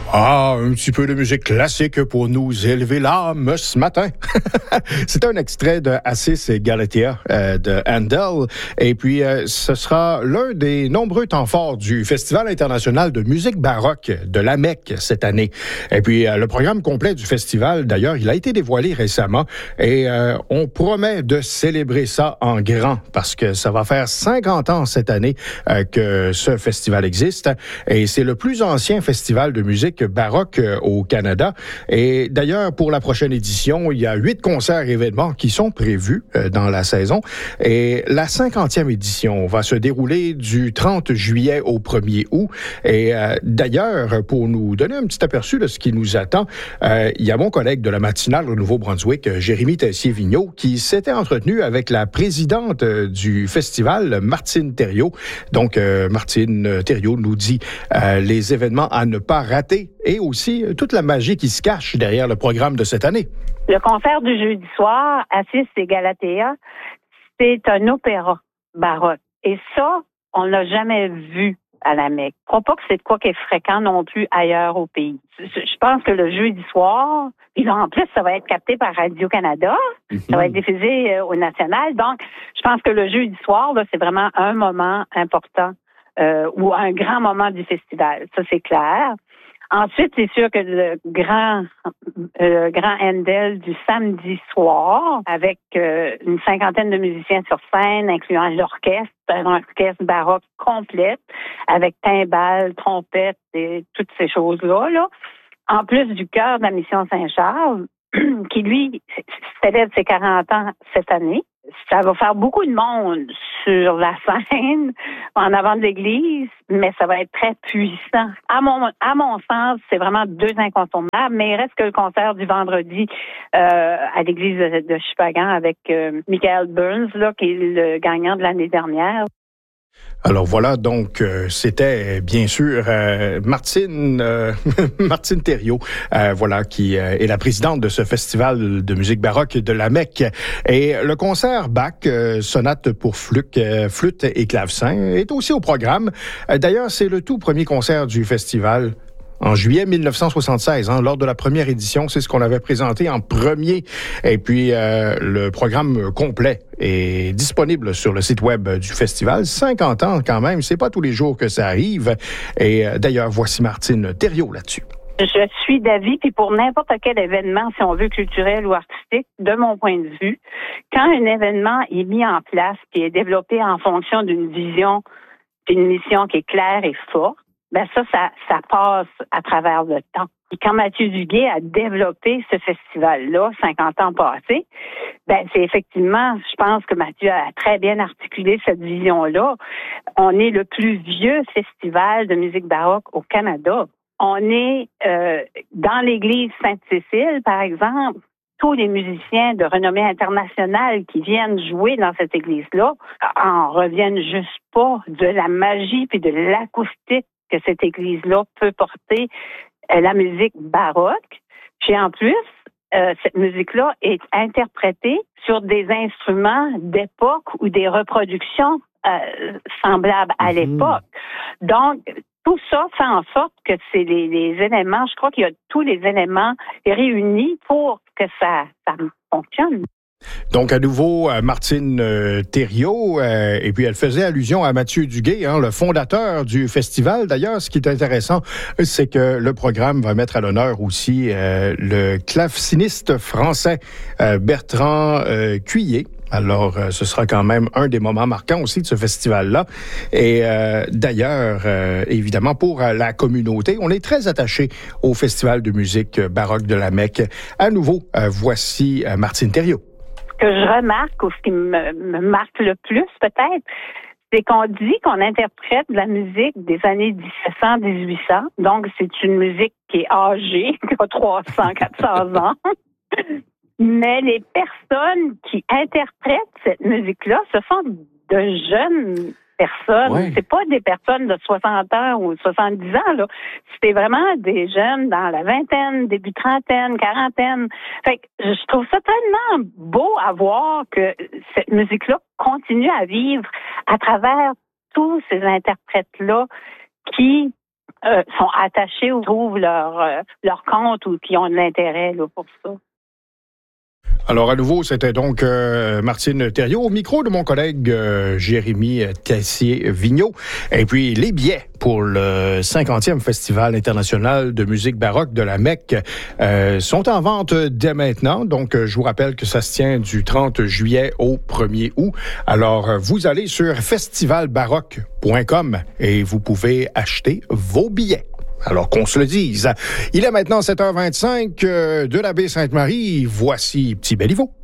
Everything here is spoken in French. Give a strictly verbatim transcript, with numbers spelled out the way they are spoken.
Ah, un petit peu de musique classique pour nous élever l'âme ce matin. C'est un extrait de Assis et Galatea euh, de Handel. Et puis, euh, ce sera l'un des nombreux temps forts du Festival international de musique baroque de la Mecque cette année. Et puis, euh, le programme complet du festival, d'ailleurs, il a été dévoilé récemment. Et euh, on promet de célébrer ça en grand parce que ça va faire cinquante ans cette année euh, que ce festival existe. Et c'est le plus ancien festival de musique baroque au Canada. Et d'ailleurs, pour la prochaine édition, il y a huit concerts et événements qui sont prévus euh, dans la saison. Et la cinquantième édition va se dérouler du trente juillet au premier août. Et euh, d'ailleurs, pour nous donner un petit aperçu de ce qui nous attend, euh, il y a mon collègue de la matinale au Nouveau-Brunswick, Jérémy Tessier-Vigneault, qui s'était entretenu avec la présidente euh, du festival, Martine Thériault. Donc, euh, Martine Thériault nous dit euh, les événements à ne pas rater et aussi euh, toute la magie qui se cache derrière le programme de cette année. Le concert du jeudi soir, Assis et Galatea, c'est un opéra baroque. Et ça, on l'a jamais vu à la Mecque. Je crois pas que c'est de quoi qui est fréquent non plus ailleurs au pays. Je pense que le jeudi soir, puis en plus, ça va être capté par Radio-Canada, mm-hmm. Ça va être diffusé euh, au national. Donc, je pense que le jeudi soir, là, c'est vraiment un moment important euh, ou un grand moment du festival. Ça, c'est clair. Ensuite, c'est sûr que le grand, euh, grand Handel du samedi soir, avec euh, une cinquantaine de musiciens sur scène, incluant l'orchestre, un orchestre baroque complète, avec timbales, trompettes et toutes ces choses-là, là. En plus du chœur de la Mission Saint-Charles, qui, lui, célèbre ses quarante ans cette année. Ça va faire beaucoup de monde sur la scène, en avant de l'église, mais ça va être très puissant. À mon, à mon sens, c'est vraiment deux incontournables, mais il reste que le concert du vendredi euh, à l'église de, de Chupagan avec euh, Michael Burns, là, qui est le gagnant de l'année dernière. Alors voilà, donc euh, c'était bien sûr euh, Martine euh, Martine Thériault, euh, voilà, qui euh, est la présidente de ce festival de musique baroque de la Mecque. Et le concert Bach, euh, sonate pour flûte, euh, flûte et clavecin, est aussi au programme. Euh, d'ailleurs, c'est le tout premier concert du festival. En juillet mille neuf cent soixante-seize, hein, lors de la première édition, c'est ce qu'on avait présenté en premier. Et puis, euh, le programme complet est disponible sur le site web du festival. cinquante ans quand même, c'est pas tous les jours que ça arrive. Et euh, d'ailleurs, voici Martine Thériault là-dessus. Je suis d'avis, puis pour n'importe quel événement, si on veut culturel ou artistique, de mon point de vue, quand un événement est mis en place et est développé en fonction d'une vision, d'une mission qui est claire et forte, ben ça, ça, ça passe à travers le temps. Et quand Mathieu Duguay a développé ce festival-là, cinquante ans passés, ben c'est effectivement, je pense que Mathieu a très bien articulé cette vision-là. On est le plus vieux festival de musique baroque au Canada. On est euh, dans l'église Sainte-Cécile, par exemple. Tous les musiciens de renommée internationale qui viennent jouer dans cette église-là en reviennent juste pas de la magie puis de l'acoustique que cette église-là peut porter euh, la musique baroque. Puis en plus, euh, cette musique-là est interprétée sur des instruments d'époque ou des reproductions euh, semblables à l'époque. Mmh. Donc, tout ça fait en sorte que c'est les, les éléments, je crois qu'il y a tous les éléments réunis pour que ça, ça fonctionne. Donc, à nouveau, euh, Martine euh, Thériault, euh, et puis elle faisait allusion à Mathieu Duguay, hein, le fondateur du festival. D'ailleurs, ce qui est intéressant, c'est que le programme va mettre à l'honneur aussi euh, le claveciniste français euh, Bertrand euh, Cuillet. Alors, euh, ce sera quand même un des moments marquants aussi de ce festival-là. Et euh, d'ailleurs, euh, évidemment, pour euh, la communauté, on est très attaché au Festival de musique baroque de la Mecque. À nouveau, euh, voici euh, Martine Thériault. Ce que je remarque, ou ce qui me, me marque le plus peut-être, c'est qu'on dit qu'on interprète de la musique des années dix-sept cents, dix-huit cents. Donc, c'est une musique qui est âgée, qui a trois cents, quatre cents ans. Mais les personnes qui interprètent cette musique-là, ce sont de jeunes personnes. Ouais. C'est pas des personnes de soixante ans ou soixante-dix ans, là. C'est vraiment des jeunes dans la vingtaine, début trentaine, quarantaine. Fait que je trouve ça tellement beau à voir que cette musique-là continue à vivre à travers tous ces interprètes-là qui euh, sont attachés ou trouvent leur, euh, leur compte ou qui ont de l'intérêt là, pour ça. Alors, à nouveau, c'était donc euh, Martine Thériault au micro de mon collègue euh, Jérémy Tessier-Vigneault. Et puis, les billets pour le cinquantième Festival international de musique baroque de la Mecque euh, sont en vente dès maintenant. Donc, je vous rappelle que ça se tient du trente juillet au premier août. Alors, vous allez sur festival baroque point com et vous pouvez acheter vos billets. Alors qu'on se le dise. Il est maintenant sept heures vingt-cinq euh, de la baie Sainte-Marie. Voici Petit Béliveau.